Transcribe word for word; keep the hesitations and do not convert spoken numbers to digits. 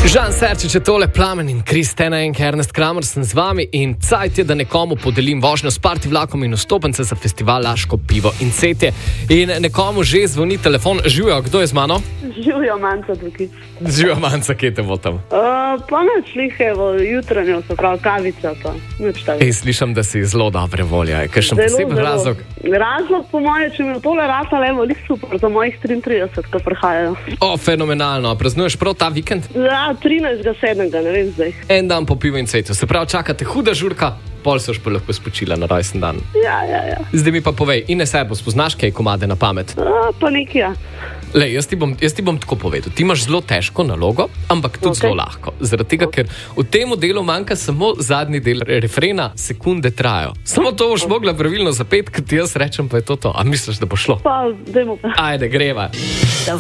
Žan Serčič je tole Plamen in Kristena Enke, Ernest Kramer sem z vami in cajt je, da nekomu podelim vožnjo s party vlakom in vstopence za festival Laško pivo in cetje. In nekomu že zvoni telefon. Živijo, kdo je z mano? Živijo, Manca tukaj. Živijo, Manca, kje te bo tam? Uh, pa neč lihevo, jutranjo, se pravi kavica pa. Neč tako. Ej, slišam, da si zelo dobre volje. Kaj še poseben razlog? Razlog po moje, če mi je tole rata levo, lik super, za mojih triintrideset, ko prihajajo. O, fenomenalno. Praznuješ prav ta vikend? Ja, trinajstega sedmega, ne vem zdaj. En dan po pivu in cvetju. Se pravi, čakate huda žurka, pol se už pa lahko spočila na rojsten dan. Ja, ja, ja. Zdaj mi pa povej, Ines Erbo, spoznaš kaj komade na pamet? A, pa nekaj, ja. Lej, jaz ti bom, jaz ti bom tako povedal. Ti imaš zelo težko nalogo, ampak tudi okay. zelo lahko. Zaradi tega, okay. ker v tem delu manjka samo zadnji del refrena, sekunde trajajo. Samo to boš mogla pravilno zapeti, ker ti jaz rečem, pa je to to. A misliš, da bo šlo? Pa, dajmo pa. Ajde, greva.